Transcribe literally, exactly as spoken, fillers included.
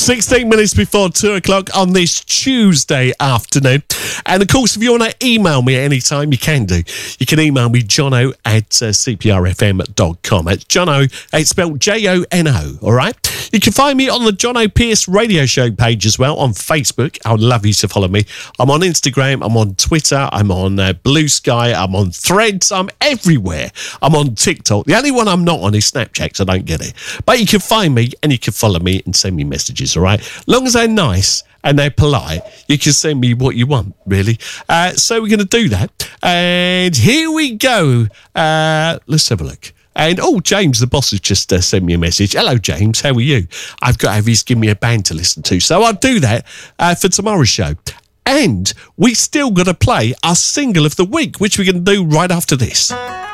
sixteen minutes before two o'clock on this Tuesday afternoon. And of course, if you want to email me at any time, you can do. You can email me, jono at uh, c p r f m dot com. It's Jono, it's spelled J O N O, all right? You can find me on the Jono Pierce radio show page as well on Facebook. I would love you to follow me. I'm on Instagram, I'm on Twitter, I'm on uh, Blue Sky, I'm on Threads, I'm everywhere. I'm on TikTok. The only one I'm not on is Snapchat, so I don't get it. But you can find me and you can follow me and send me messages, all right? As long as they're nice and they're polite, you can send me what you want, really. Uh, so we're going to do that. And here we go. Uh, let's have a look. And, oh, James, the boss, has just uh, sent me a message. Hello, James. How are you? I've got to have his give me a band to listen to. So I'll do that uh, for tomorrow's show. And we still got to play our single of the week, which we're going to do right after this.